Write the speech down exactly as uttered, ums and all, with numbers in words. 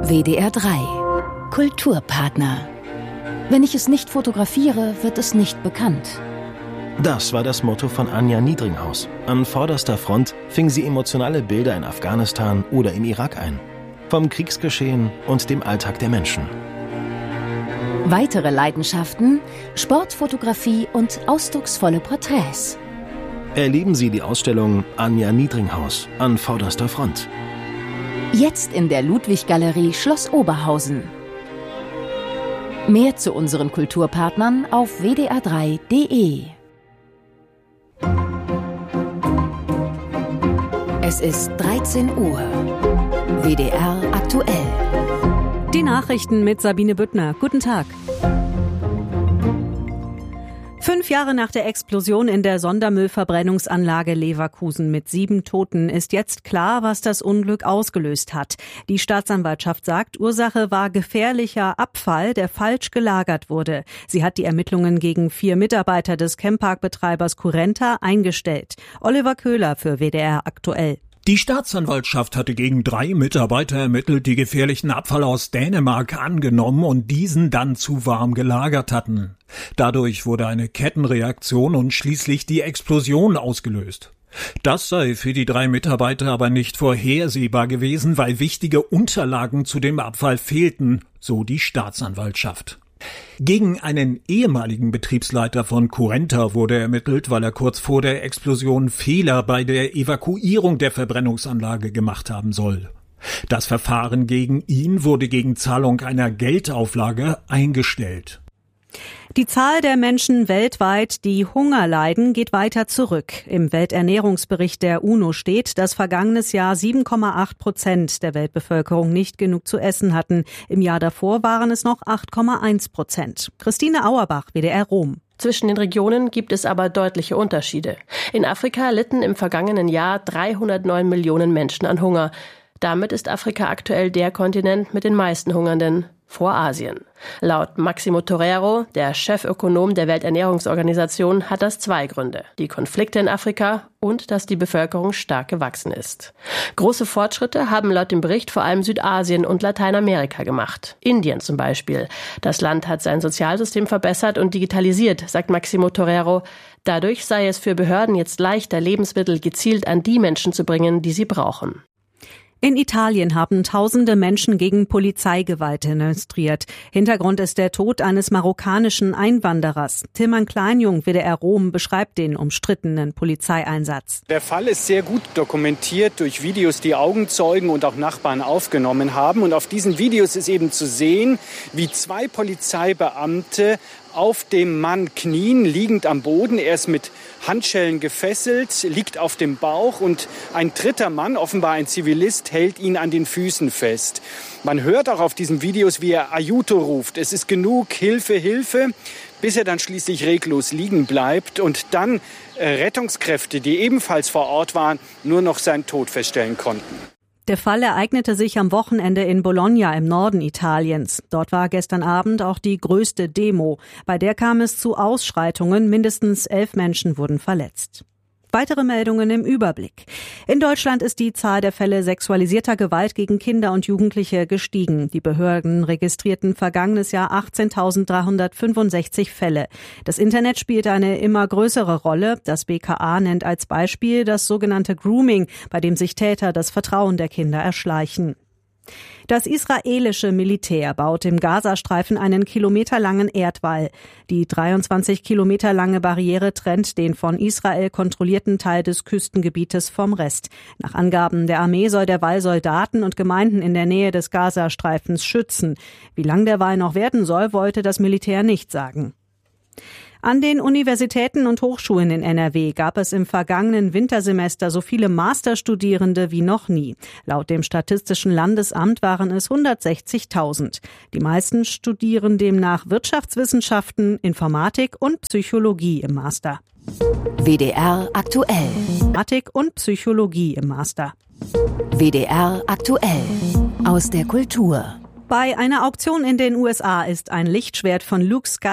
W D R drei Kulturpartner. Wenn ich es nicht fotografiere, wird es nicht bekannt. Das war das Motto von Anja Niedringhaus. An vorderster Front fing sie emotionale Bilder in Afghanistan oder im Irak ein. Vom Kriegsgeschehen und dem Alltag der Menschen. Weitere Leidenschaften: Sportfotografie und ausdrucksvolle Porträts. Erleben Sie die Ausstellung Anja Niedringhaus an vorderster Front. Jetzt in der Ludwig-Galerie Schloss Oberhausen. Mehr zu unseren Kulturpartnern auf w d r drei punkt d e. Es ist dreizehn Uhr. W D R aktuell. Die Nachrichten mit Sabine Büttner. Guten Tag. Fünf Jahre nach der Explosion in der Sondermüllverbrennungsanlage Leverkusen mit sieben Toten ist jetzt klar, was das Unglück ausgelöst hat. Die Staatsanwaltschaft sagt, Ursache war gefährlicher Abfall, der falsch gelagert wurde. Sie hat die Ermittlungen gegen vier Mitarbeiter des Chemparkbetreibers Currenta eingestellt. Oliver Köhler für W D R aktuell. Die Staatsanwaltschaft hatte gegen drei Mitarbeiter ermittelt, die gefährlichen Abfall aus Dänemark angenommen und diesen dann zu warm gelagert hatten. Dadurch wurde eine Kettenreaktion und schließlich die Explosion ausgelöst. Das sei für die drei Mitarbeiter aber nicht vorhersehbar gewesen, weil wichtige Unterlagen zu dem Abfall fehlten, so die Staatsanwaltschaft. Gegen einen ehemaligen Betriebsleiter von Currenta wurde ermittelt, weil er kurz vor der Explosion Fehler bei der Evakuierung der Verbrennungsanlage gemacht haben soll. Das Verfahren gegen ihn wurde gegen Zahlung einer Geldauflage eingestellt. Die Zahl der Menschen weltweit, die Hunger leiden, geht weiter zurück. Im Welternährungsbericht der UNO steht, dass vergangenes Jahr sieben Komma acht Prozent der Weltbevölkerung nicht genug zu essen hatten. Im Jahr davor waren es noch acht Komma eins Prozent. Christine Auerbach, W D R Rom. Zwischen den Regionen gibt es aber deutliche Unterschiede. In Afrika litten im vergangenen Jahr dreihundertneun Millionen Menschen an Hunger. Damit ist Afrika aktuell der Kontinent mit den meisten Hungernden, vor Asien. Laut Maximo Torero, der Chefökonom der Welternährungsorganisation, hat das zwei Gründe: die Konflikte in Afrika und dass die Bevölkerung stark gewachsen ist. Große Fortschritte haben laut dem Bericht vor allem Südasien und Lateinamerika gemacht. Indien zum Beispiel. Das Land hat sein Sozialsystem verbessert und digitalisiert, sagt Maximo Torero. Dadurch sei es für Behörden jetzt leichter, Lebensmittel gezielt an die Menschen zu bringen, die sie brauchen. In Italien haben tausende Menschen gegen Polizeigewalt demonstriert. Hintergrund ist der Tod eines marokkanischen Einwanderers. Tilman Kleinjung, W D R Rom, beschreibt den umstrittenen Polizeieinsatz. Der Fall ist sehr gut dokumentiert durch Videos, die Augenzeugen und auch Nachbarn aufgenommen haben. Und auf diesen Videos ist eben zu sehen, wie zwei Polizeibeamte auf dem Mann knien, liegend am Boden. Er ist mit Handschellen gefesselt, liegt auf dem Bauch und ein dritter Mann, offenbar ein Zivilist, hält ihn an den Füßen fest. Man hört auch auf diesen Videos, wie er Aiuto ruft. Es ist genug, Hilfe, Hilfe, bis er dann schließlich reglos liegen bleibt und dann äh, Rettungskräfte, die ebenfalls vor Ort waren, nur noch seinen Tod feststellen konnten. Der Fall ereignete sich am Wochenende in Bologna im Norden Italiens. Dort war gestern Abend auch die größte Demo. Bei der kam es zu Ausschreitungen. Mindestens elf Menschen wurden verletzt. Weitere Meldungen im Überblick. In Deutschland ist die Zahl der Fälle sexualisierter Gewalt gegen Kinder und Jugendliche gestiegen. Die Behörden registrierten vergangenes Jahr achtzehntausenddreihundertfünfundsechzig Fälle. Das Internet spielt eine immer größere Rolle. Das B K A nennt als Beispiel das sogenannte Grooming, bei dem sich Täter das Vertrauen der Kinder erschleichen. Das israelische Militär baut im Gazastreifen einen kilometerlangen Erdwall. Die dreiundzwanzig Kilometer lange Barriere trennt den von Israel kontrollierten Teil des Küstengebietes vom Rest. Nach Angaben der Armee soll der Wall Soldaten und Gemeinden in der Nähe des Gazastreifens schützen. Wie lang der Wall noch werden soll, wollte das Militär nicht sagen. An den Universitäten und Hochschulen in N R W gab es im vergangenen Wintersemester so viele Masterstudierende wie noch nie. Laut dem Statistischen Landesamt waren es hundertsechzigtausend. Die meisten studieren demnach Wirtschaftswissenschaften, Informatik und Psychologie im Master. W D R aktuell. Informatik und Psychologie im Master. W D R aktuell. Aus der Kultur. Bei einer Auktion in den U S A ist ein Lichtschwert von Luke Skywalker